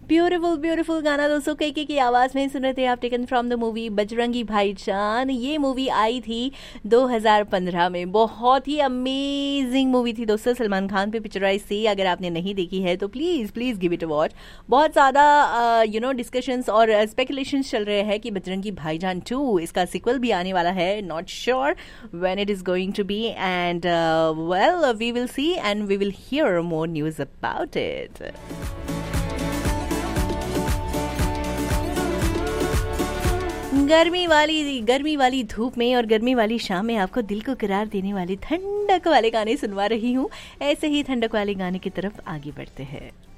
Beautiful beautiful गाना दोस्तों के की आवाज में सुन रहे थे आप, taken from the movie Bajrangi भाईजान। ये मूवी आई थी 2015 में, बहुत ही अमेजिंग मूवी थी दोस्तों, सलमान खान पे पिक्चराइज थी। अगर आपने नहीं देखी है तो please please give it a watch. बहुत ज्यादा डिस्कशंस और स्पेकुलेशंस चल रहे हैं कि बजरंगी भाईजान 2 इसका सिक्वल भी आने वाला है। Not sure when it is going to be, and well we will see and we will hear more news about it. गर्मी वाली धूप में और गर्मी वाली शाम में आपको दिल को करार देने वाले ठंडक वाले गाने सुनवा रही हूँ। ऐसे ही ठंडक वाले गाने की तरफ आगे बढ़ते हैं।